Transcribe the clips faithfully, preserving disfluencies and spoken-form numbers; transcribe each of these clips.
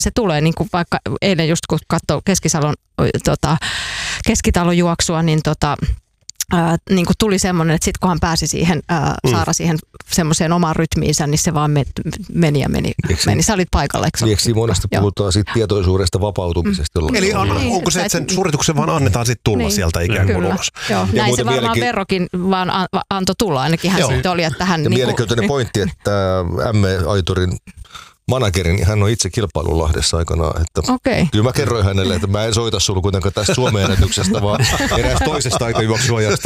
se tulee, niin kuin vaikka eilen just kun katsoi Keskisalon tota, keskitalon juoksua, niin tota, ää, niin kuin tuli semmoinen, että sitten kun hän pääsi siihen, ää, mm. Saara siihen semmoiseen omaan rytmiinsä, niin se vaan meni ja meni. meni. Sä olit paikalla, eikö Lieksi monesti puhutaan siitä tietoisuudesta vapautumisesta. Mm. Eli on, niin, onko se, että sen suorituksen vaan annetaan sitten tulla niin, sieltä ikään kuin ulos? Joo, ja näin se varmaan mielenki... Verrokin vaan antoi tulla, ainakin hän sitten oli, että hän... Ja niin mielenkiintoinen pointti, että M E-aiturin managerin, niin hän on itse kilpailulahdessa aikanaan. Että okay. Kyllä mä kerroin hänelle, että mä en soita sulla kuitenkaan tästä Suomen ennätyksestä, vaan eräästä toisesta aikajuoksuajasta.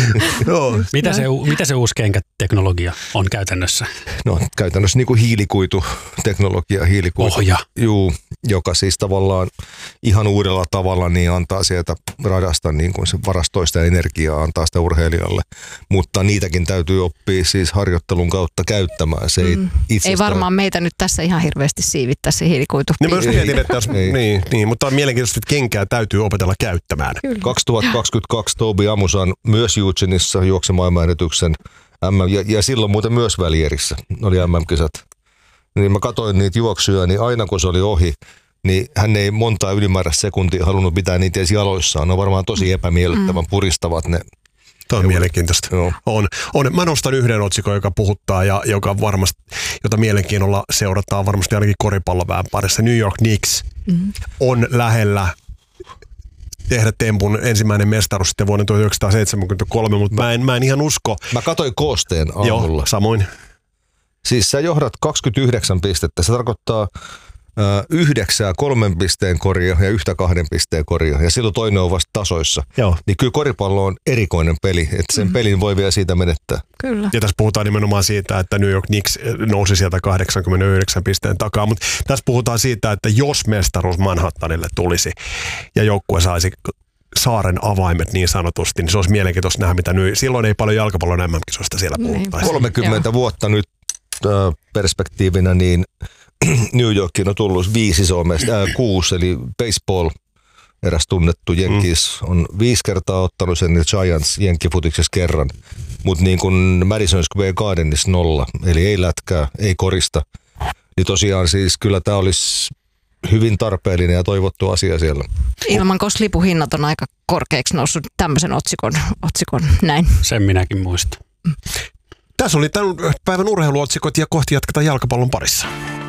No. Mitä, se, mitä se uusi kenkäteknologia on käytännössä? No käytännössä niin kuin hiilikuituteknologia, hiilikuitu, Ohja. Juu, joka siis tavallaan ihan uudella tavalla niin antaa sieltä radasta niin kuin se varastoista energiaa, antaa sitä urheilijalle. Mutta niitäkin täytyy oppia siis harjoittelun kautta käyttämään. Se ei, mm. ei varmaan meitä nyt tässä ihan hirveästi siivittää se hiilikuitu. Niin mä just mietin, että jos, niin, niin, mutta on mielenkiintoista, että kenkää täytyy opetella käyttämään. Kyllä. kaksituhattakaksikymmentäkaksi Tobi Amusan myös Eugenissa juoksi maailmanennätyksen M M, ja, ja silloin muuten myös Välierissä oli M M-kisat. Niin mä katsoin niitä juoksuja, niin aina kun se oli ohi, niin hän ei montaa ylimääräistä sekuntia halunnut pitää niitä edes jaloissaan. Ne on varmaan tosi epämiellyttävän mm. puristavat ne. Tämä on mielenkiintoista. On, on. Mä nostan yhden otsikon, joka puhuttaa ja joka varmasti, jota mielenkiinnolla seurataan varmasti ainakin koripalloväen parissa. New York Knicks mm-hmm. on lähellä tehdä tempun ensimmäinen mestaruus sitten vuonna tuhatyhdeksänsataaseitsemänkymmentäkolme, mutta mä en, mä en ihan usko. Mä katsoin koosteen aamulla. Joo, samoin. Siis sä johdat kaksikymmentäyhdeksän pistettä. Se tarkoittaa yhdeksää kolmen pisteen koria ja yhtä kahden pisteen koria. Ja silloin toinen on vasta tasoissa. Joo. Niin kyllä koripallo on erikoinen peli, että sen mm. pelin voi vielä siitä menettää. Kyllä. Ja tässä puhutaan nimenomaan siitä, että New York Knicks nousi sieltä kahdeksankymmentäyhdeksän pisteen takaa. Mutta tässä puhutaan siitä, että jos mestaruus Manhattanille tulisi ja joukkue saisi saaren avaimet niin sanotusti, niin se olisi mielenkiintoista nähdä, mitä nyt. Silloin ei paljon jalkapallon M M-kisoista siellä puhuttaisi. kolmekymmentä vuotta nyt äh, perspektiivinä, niin New Yorkiin on tullut viisi isoa mesta, äh, kuusi, eli baseball, eräs tunnettu Yankees, mm. on viisi kertaa ottanut sen, Giants jenkkifutiksessa kerran, mutta niin kuin Madison Square Gardenissa nolla, eli ei lätkää, ei korista. Niin tosiaan siis kyllä tämä olisi hyvin tarpeellinen ja toivottu asia siellä. Ilman, koska lipuhinnat on aika korkeaksi noussut tämmöisen otsikon, otsikon näin. Sen minäkin muistan. Tässä oli tämän päivän urheiluotsikot ja kohti jatketaan jalkapallon parissa.